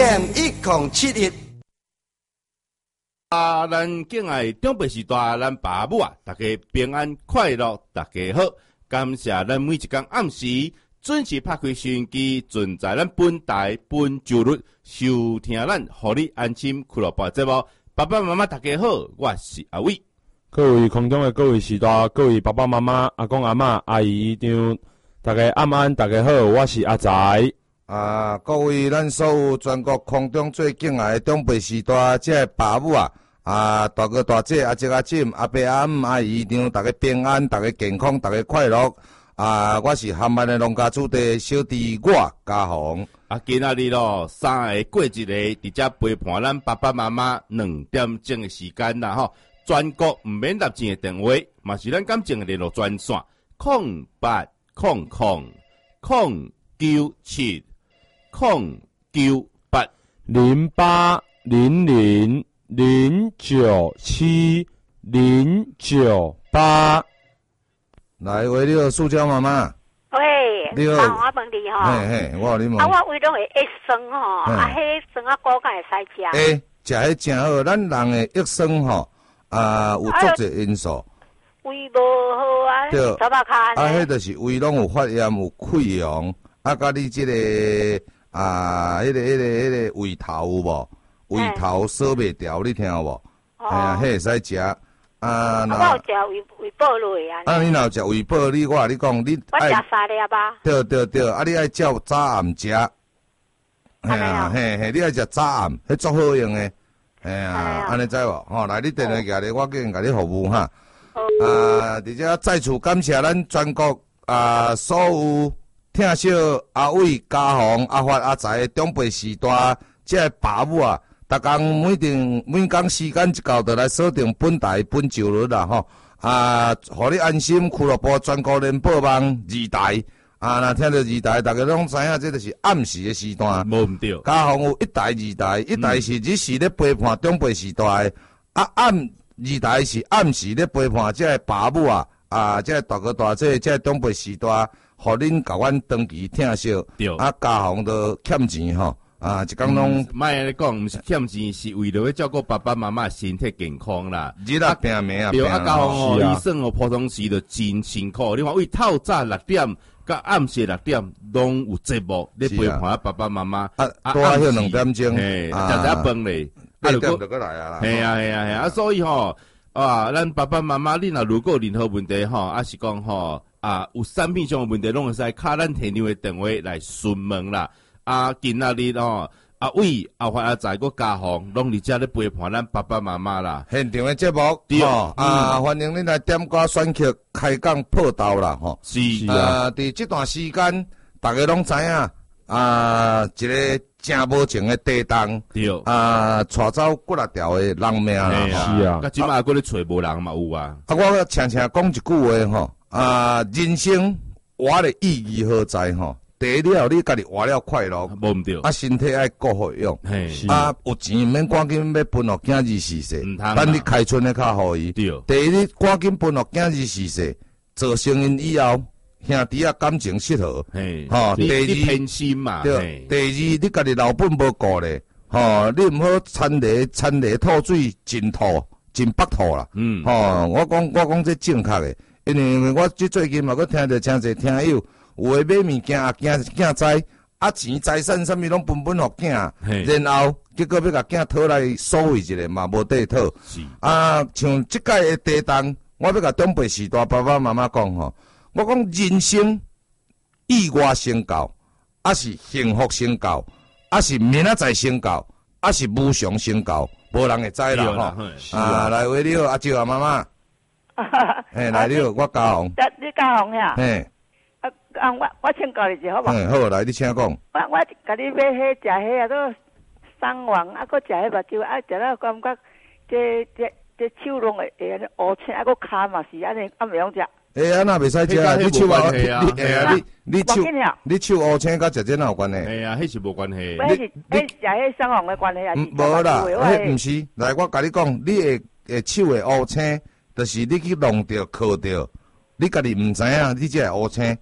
AM1071。 咱敬爱长辈时代，咱爸母啊，大家平安快乐，大家好。感谢咱每一天暗时准时拍开收音机，准在咱本台本周日收听咱互你安心俱乐部节目。爸爸妈妈大家好，我是阿伟。 各位空中的各位时代，各位爸爸妈妈、阿公阿嬷、阿姨姨丈，大家晚安，大家好，我是阿财。 各位咱所有全国空中最敬爱的长辈时代，这爸母大哥大姐、阿叔阿婶、阿伯阿姆、阿姨丈，大家平安，大家健康，大家快乐。我是含湾的农家主地小弟，我家宏。 今仔日咯，3个过节日，伫遮陪伴咱爸爸妈妈2点钟的时间啦吼。全国唔免立钱的电话，嘛是咱感情的联络专线 0800097098。 来，喂，你好，塑胶妈妈。 喂， 你好， 我问你吼。 嘿嘿，我你问。 我胃拢会益酸吼，迄酸啊果敢会使食？ 食迄真好，咱人的益酸吼，有足侪因素。 胃无好啊， 对， 怎么看呢？ 迄就是胃拢有发炎，有溃疡，甲你这个迄个胃头有无？胃头烧袂掉，你听有无？迄会使食。 我有食胃宝类啊。 你若有食胃宝，我甲你讲，你我食3粒吧。 对，你爱照早暗食。嘿，你爱食早暗，迄足好用诶。安尼知无？吼，来，你电话举咧，我叫人甲你服务哈。而且再次感谢咱全国所有听小阿伟、家宏、阿发、阿财长辈时代，这爸母逐工每工时间一到，就来锁定本台本周日啦吼。互你安心俱乐部全国联播网2台。若听到2台，大家拢知影，这就是暗时的时段。 无毋对。 家宏有1台、2台，一台是日时咧陪伴长辈时代，2台是暗时咧陪伴这爸母这大哥大姐这长辈时代，互恁甲阮长期听小。 对。 家宏都欠钱吼。一工拢莫安尼讲，毋是欠钱，是为了要照顾爸爸妈妈身体健康啦。 日拼命对，家宏医生普通时就真辛苦。你看，为透早6点，甲暗时6点，拢有节目咧陪伴爸爸妈妈。 多迄2点钟， 食一饭咧 ，8点就过来啦。 系啊，所以吼，咱爸爸妈妈，你如果有任何问题吼，是讲吼，有产品上的问题，拢会使敲咱提娘的电话来询问啦。今仔日吼，阿伟、阿发、阿财、个家宏，拢伫遮咧陪伴咱爸爸妈妈啦。 现场的节目，欢迎恁来点歌选曲开讲报道啦，吼。 是伫这段时间，大家拢知影，一个正无情的地动， 对， 带走几啊条的人命啦， 是啊。 甲即马还咧找无人嘛有啊。 我常常讲一句话吼，人生活的意义何在吼？第一了，你家己活了快乐， 无毋对。 身体爱顾好用。有钱免赶紧要分互囝儿逝世，等你开春的较好伊。 对。 第一，你赶紧分互囝儿逝世，做成因以后，兄弟感情失和。第二， 你偏心嘛。 对。第二，你家己老本无顾咧，你毋好掺泥吐水，真白吐啦。我讲这正确的，因为我最近嘛，佮听着真侪听友。有诶买物件囝知，钱财产啥物拢分互囝，然后结果要甲囝讨来收回一个嘛，无地讨。像即届诶地动，我要甲长辈时代爸爸妈妈讲吼，我讲人生意外成就，是幸福成就，是明仔载成就，是无常成就，无人会知啦吼。来，喂，你好，阿舅阿妈妈。来你好，我家宏。 你家宏呀？我请教你一下好无？ 好，来你请讲。 我甲你买迄食迄都送完，搁食迄目睭，食了感觉这手拢会安尼乌青，搁骹嘛是安尼，袂用食。 安那袂使食，你手你手乌青，甲食这哪有关系？ 迄是无关系。 迄是食迄送完的关系啊？ 无啦，迄毋是。来，我甲你讲，你的手会乌青，就是你去弄着、靠着，你家己毋知影，你才会乌青。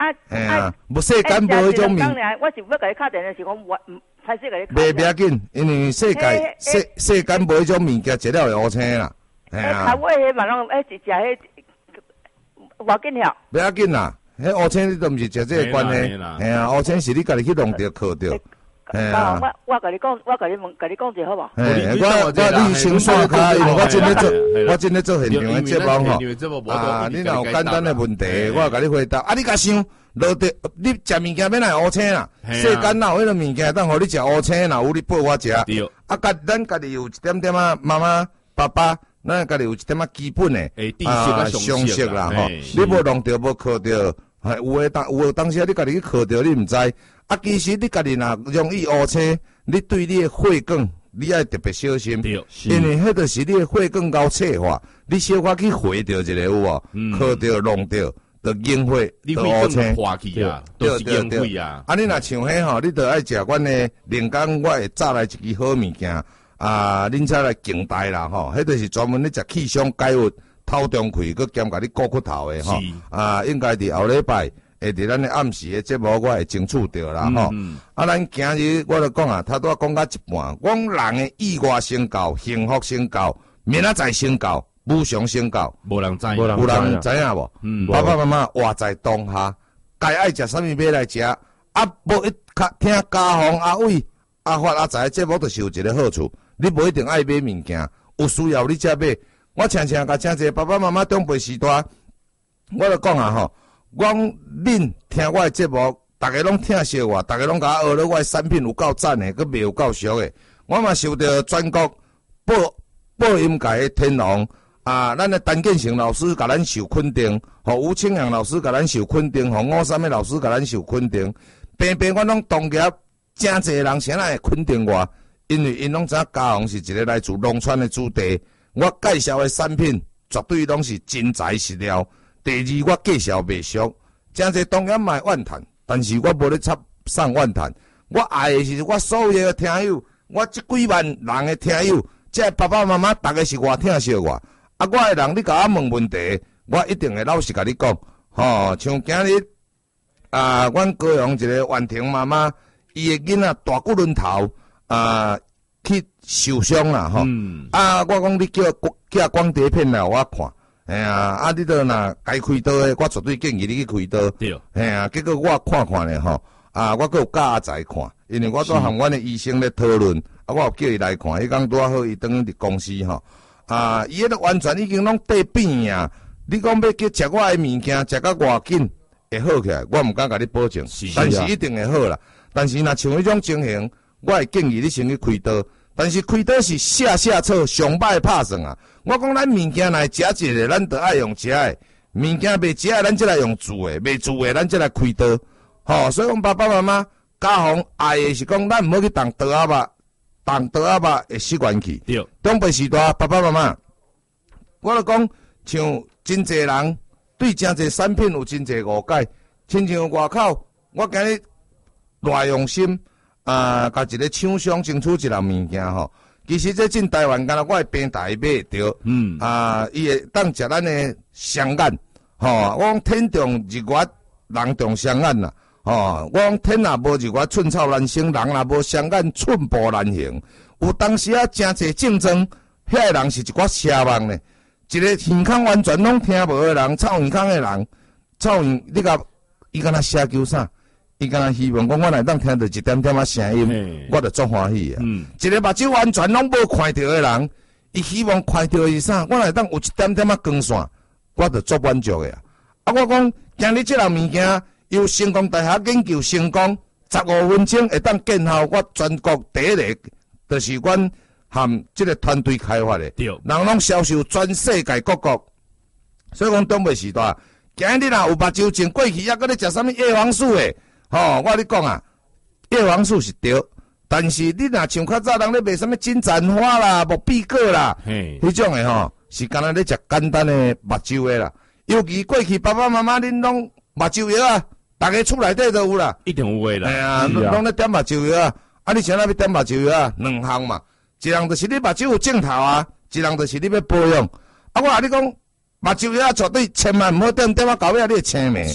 无世间无迄种面。 我是要甲你敲电的是讲我歹势甲你敲。 袂要紧，因为世间无迄种物件，食了会乌青啦。 头尾迄嘛拢是食迄无紧了。 袂要紧啦，迄乌青你都毋是食这个关系，乌青是你家己去弄着靠着。 我甲你讲，我甲你讲一下好无？ 我你先刷卡，因为我真咧做现场的节目吼。你若有简单的问题，我甲你回答。你甲想，落地你食物件要来乌青啦？世间哪有迄个物件当互你食乌青啦？有你拨我食。咱家己有一点点啊，妈妈、爸爸，咱家己有一点啊基本的常识啦吼。你无弄着，无靠着，有当时你家己去靠着，你毋知。其实你家己若容易乌青，你对你的血管，你爱特别小心，因为迄就是你的血管够脆化，你小可去回着一个有无？靠着弄着，就引血，就乌青。对。你若像迄吼，你着爱食阮的灵感，我会炸来一支好物件恁才来静待啦吼，迄就是专门咧食气象解郁、头中气，佮兼甲你顾骨头的吼。应该伫后礼拜。会伫咱的暗时的节目，我会争取着啦吼。咱今日我就讲头拄讲到一半，讲人的意外成就、幸福成就、明仔载成就、无常成就， 无人知， 有人知影无？爸爸妈妈活在当下，该爱食啥物买来食，无听家风阿伟、阿发、阿财节目，就是有一个好处，你无一定爱买物件，有需要你才买。我常常甲请一个爸爸妈妈长辈时代，我就讲吼。恁听我的节目，大家拢听笑我，大家拢甲我学了我的产品有够赞的，佮卖有够俗的。我嘛受到全国播音界的天王咱的陈建成老师甲咱受肯定，吴清阳老师甲咱受肯定，吴三的老师甲咱受肯定。平我拢同业真侪人谁来肯定我，因为因拢知影嘉宏是一个来自农村的子弟，我介绍的产品绝对拢是真材实料。第二，我介绍袂俗，真侪当然卖怨叹，但是我无咧插送怨叹。我爱的是我所有的听友，我这几万人的听友，这爸爸妈妈大家是我听惜我。我的人，你甲我问问题，我一定会老实甲你讲。像今日阮高雄一个婉婷妈妈，伊的囡仔大骨轮头去受伤啦我讲你寄光碟片来我看。你都若该开刀的，我绝对建议你去开刀。对。结果我看咧吼，我阁有教阿仔看，因为我都和阮的医生咧讨论，我有叫伊来看，伊讲拄好，伊等于伫公司吼。伊迄个完全已经拢得病啊！你讲要去食我的物件，食到偌紧会好起来，我毋敢甲你保证，但是一定会好啦。但是若像迄种情形，我会建议你先去开刀。但是开刀是下策，上歹拍算啊！我讲咱物件来食一个，咱就爱用食的；物件袂食的，咱才来用煮的；袂煮的，咱才来开刀。所以讲爸爸妈妈，家风爱的是讲，咱毋好去动刀仔肉会习惯去。对。长辈时代，爸爸妈妈，我就讲，像真侪人对真侪产品有真侪误解，亲像外口，我今日偌用心。甲一个厂商争取一样物件吼，其实这进台湾，敢若我的平台买着，伊会当食咱的双眼，我讲天重日月，人重双眼啦，我讲天若无日月，寸草难生，人若无双眼，寸步难行。有当时真侪竞争，遐个人是一寡奢望呢，一个耳孔完全拢听无的人，臭耳孔的人，你甲伊敢若奢求啥？伊敢若希望讲，我来当听到一点点声音，我就足欢喜啊！一个目睭完全拢无看到的人，伊希望看到的是啥？我来当有一点点光线，我就足满足的啊！我讲今日这样物件，由成功大学研究成功，15分钟会当见效，我全国第一个，就是阮含这个团队开发的，人拢销售全世界各国。所以讲东北时代，今日若有目睭前过去，还搁咧食啥物叶黄素的？我跟你讲啊，叶黄素是对，但是你若像较早人咧卖什么金盏花啦、木碧果啦，迄种的是干那咧食简单的目睭的啦。尤其过去爸爸妈妈恁拢目睭药啊，大家厝内底都有啦， 一定有的啦。 拢咧点目睭药啊，你想要点目睭药啊？两项嘛，一项就是你目睭有镜头啊，一项就是你要保养。我甲你讲，目睭药绝对千万毋好点啊到尾你会青面。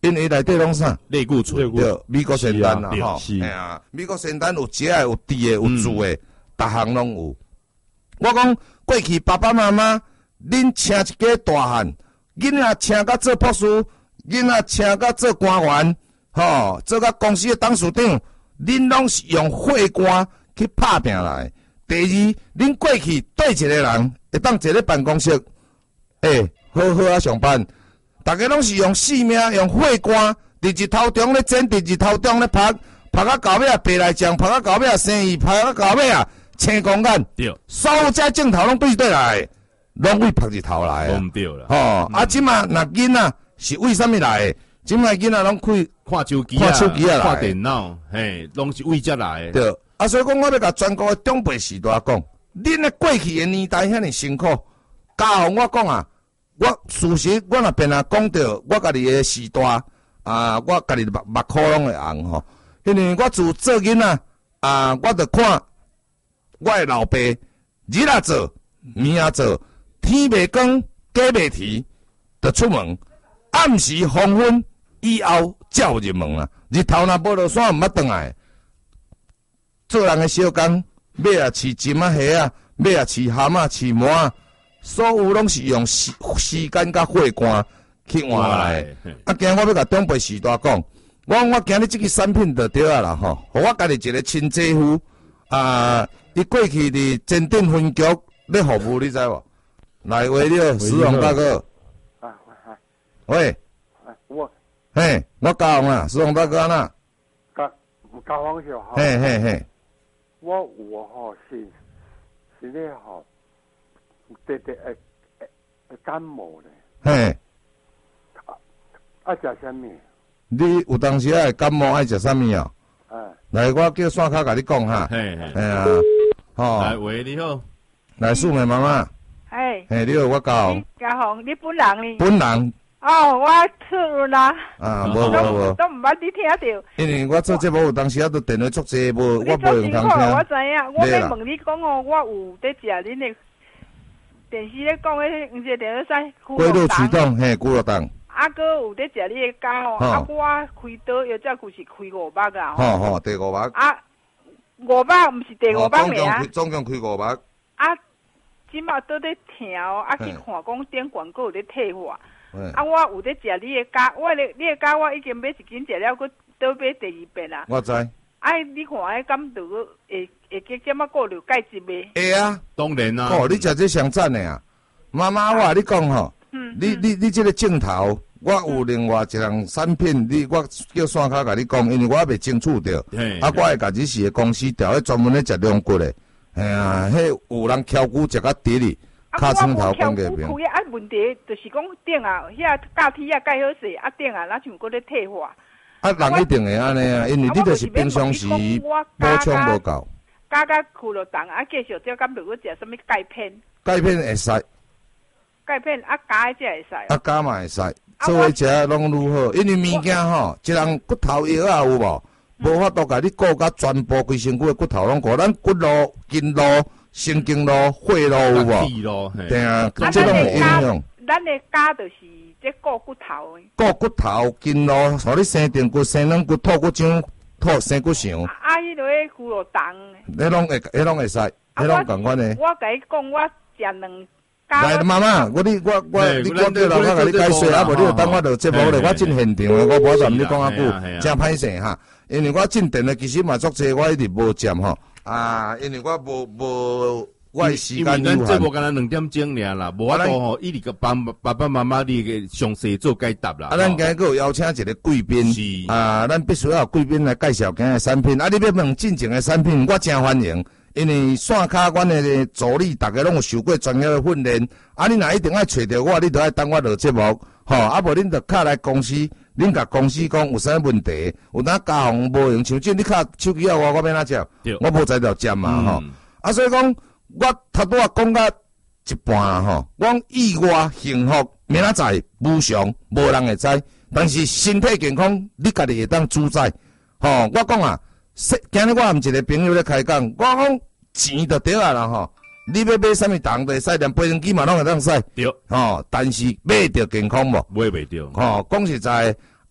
因为内底拢啥？ 类固醇， 对，美国仙丹啦，吼， 是哎呀，美国仙丹有食的，有滴的，有煮的，逐项拢有。我讲过去爸爸妈妈，恁请一个大汉，囡仔请甲做博士，囡仔请甲做官员，吼，做甲公司的董事长，恁拢是用血汗去拍拼来。第二，恁过去对一个人会当坐咧办公室，好好啊上班。大家拢是用性命、用血汗，伫日头中咧煎，伫日头中咧拍，拍到到尾啊白来酱，拍到到尾啊生意，拍到到尾啊青光眼。 对， 所有这镜头拢对来，拢为拍日头来讲对啦。 啊，即马若囡仔是为什么来的？即马囡仔拢看手机啊， 看电脑，嘿，拢是为遮来的。 对，啊，所以讲我要甲全国的长辈时代讲，恁的过去的年代遐尼辛苦，家父我讲啊。我事实，我若变啊讲到我家己的时代啊，我家己目眶拢会红吼。因为我自做囡仔啊，我着看我的老爸日啊做，暝啊做，天未光，鸡未啼，着出门。暗时黄昏以后才有入门啦。日头若无落山，毋捌转来。做人的小工，尾啊饲金啊虾啊，尾啊饲蛤蟆、饲毛啊。所有拢是用时间甲血汗去换来。啊，今日我要甲长辈时代讲，我今日即个产品就对啊啦吼，互我家己一个亲姐夫啊，伊过去伫前镇分局咧服务，你知无？来喂了，石龙大哥。喂。嘿，我嘉宏啦，石龙大哥呐。 嘉宏就好。 嘿嘿嘿。 我吼是咧吼。对感冒咧， 嘿， 爱食啥物？ 你有当时爱感冒爱食啥物啊？来，我叫线卡甲你讲哈。 嘿嘿。 哎呀，吼。 来，喂，你好。 来，素梅妈妈。 嘿。 嘿，你好，我嘉宏。 嘉宏，你本人呢？ 本人。 哦，我出运啦。 啊，无。 都毋捌你听到。 因为我做节目有当时啊，都电话足济，无我无用通听。 我知影，我要问你讲哦，我有在食恁的。电视咧讲迄毋是电视西龟肉驱动，嘿，骨肉冻。 啊，哥有咧食你的肝哦，啊，我开刀药只就是开500啊。 吼，第500。 啊，500毋是第500名啊。 总共开500。 啊，即马倒咧听哦，啊去看讲电广告有咧退货。啊，我有咧食你的肝，你的肝我已经买一斤食了，佫倒买第2遍啦。 我知。 哎，你看迄敢着会加减啊过了钙质袂？ 会啊， 当然啦。 哦，你食这上赞的啊！妈妈，我你讲吼，你这个镜头，我有另外一项产品，我叫线卡甲你讲，因为我还未清楚着。啊，我会甲日时的公司调，迄专门咧食龙骨的。哎呀，迄有人挑骨食甲底里，尻川头放个边。 啊，问题就是讲顶啊，遐架梯啊盖好势，啊顶啊，咱像搁咧退化。 啊，人一定会安尼啊，因为你就是平常时补充无够。 加苦肉冻啊，继续再敢如果食什么钙片？ 钙片会使。 钙片啊，加只会使。 啊，加嘛会使，做伙食拢愈好，因为物件吼，一人骨头药啊有无？无法度甲你顾甲全部规身躯的骨头拢顾，咱骨路、筋路、神经路、血路有无？对啊，这拢会影响。 咱的加就是这顾骨头的。 顾骨头、筋路，互你生定骨、生软骨、吐骨浆、生骨肠。 啊，迄落个骨肉冻。 迄拢会使，迄拢共款的。 我甲你讲，我食2。 来，妈妈，你叫老甲你解说，啊无你就等我录节目咧，我进现场的，我无踮你讲啊久，真歹势哈。因为我进店的其实嘛足济，我一直无占吼。啊，因为我无我时间有限。 因为咱节目敢若2点钟尔啦，无法度吼，一直个爸爸妈妈你个详细做解答啦。 啊，咱今日有邀请一个贵宾，啊，咱必须要有贵宾来介绍今日产品。啊，你要问进前的产品，我真欢迎。因为线卡阮的助理，大家拢有受过专业的训练。啊，你若一定爱找着我，你就爱等我录节目，吼。啊，无恁就敲来公司，恁甲公司讲有啥问题，有哪家行无用手机，你敲手机啊，我要哪接？我无在条接嘛，吼。啊，所以讲，我头拄仔讲到一半吼，我意外幸福，明仔载无常，无人会知。但是身体健康，你家己会当主宰。吼，我讲啊。今日我含一个朋友咧开讲，我讲钱就对啊啦吼，你要买啥物糖会使，连飞行机嘛拢会当使。 对， 但是买着健康无？ 买袂着。 讲实在，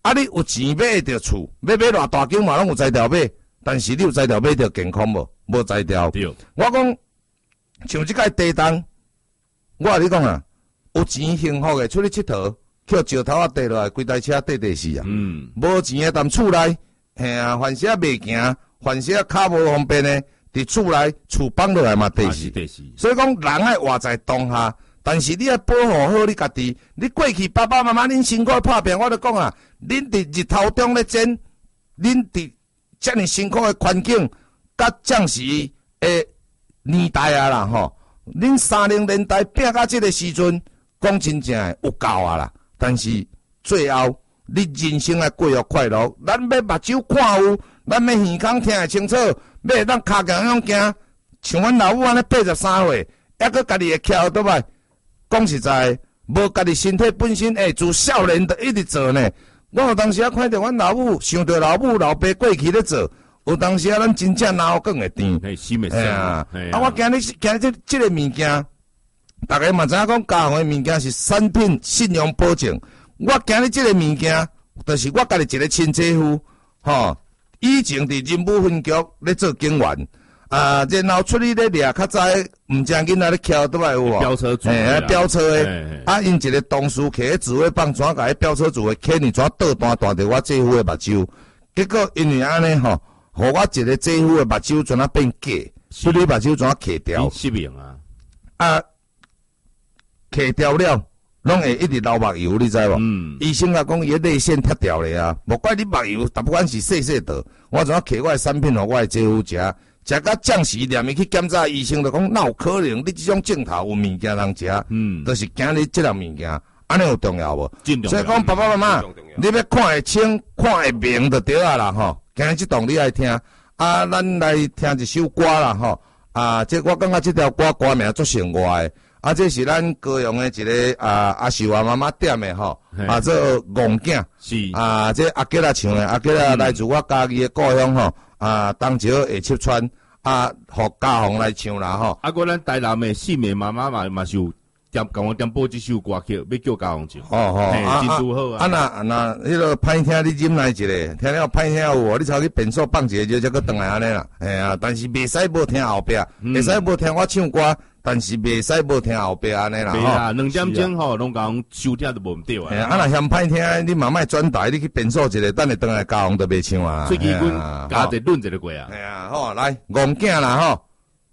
啊，你有钱买得厝，要买偌大间嘛，拢有才调买。但是你有才调买着健康无？无才调。我讲像即个地动，我甲你讲啊，有钱幸福诶，出去佚佗，叫石头啊跌落来，规台车跌死啊。无钱诶，踮厝内，嘿啊，凡是袂行，凡是骹无方便诶，伫厝内厝放落来嘛跌死。所以讲人爱活在当下。但是你要保护好你家己，你过去爸爸妈妈恁辛苦打拼，我就讲啊，恁伫日头中咧煎，恁伫遮尔辛苦的环境，甲将士的年代啊啦吼，恁30年代拼到这个时阵，讲真正的有够啊啦。但是最后你人生的过得快乐，咱要目睭看有，咱要耳孔听会清楚，要咱骹脚样行，像阮老母安尼83岁，还佫家己会徛倒摆。讲实在，无家己身体本身，自少年就一直做呢。我有当时啊看到阮老母，想到老母老爸过去咧做，有当时啊咱真正脑梗会甜。我今日这个物件，大家嘛知影讲家行的物件是产品信用保证。我今日这个物件，就是我家己一个亲姐夫，以前伫人武分局咧做警员。然后出去咧掠较早，毋正囡仔咧徛倒来有无？ 飙车族， 飙车诶，因一个同事摕咧指挥棒怎甲迄飙车族诶牵你怎倒弹着我姐夫诶目睭，结果因为安尼吼，互我一个姐夫诶目睭怎啊变假，所以目睭怎啊揢掉？ 失明啊！ 揢掉了，拢会一直流目油，你知无？医生啊讲伊诶泪腺脱掉咧啊，无怪你目油，但不管是细细道，我怎啊揢我诶产品互我诶姐夫食。食到将士连伊去检查，医生就讲，哪有可能你这种镜头有物件通食？就是今日这样物件，安尼有重要无？所以讲爸爸妈妈，你要看会清、看会明就对啊啦吼。今日这段你爱听，咱来听一首歌啦吼。这我感觉这条歌名足生活的，这是咱高雄的一个阿秀啊妈妈点的吼，做戆囝是这阿吉拉唱的，阿吉拉来自我家己的故乡吼。东石下七川互家宏来唱啦吼。 咱台南的四妹妈妈嘛是有跟我点播这首歌曲，要叫家宏唱。真拄好啊。 那迄个歹听你忍来一个，听了歹听有，你才去便所放一个就才去转来安尼啦。但是袂使无听后壁，会使无听我唱歌，但是袂使无听后壁安尼啦。 袂啦，2点钟吼，拢讲收听都无毋对啊。 若嫌歹听，你慢慢转台，你去便所一个，等下转来家宏都袂唱啊。 最基本加一论一个过啊。 好，来戆囝啦吼。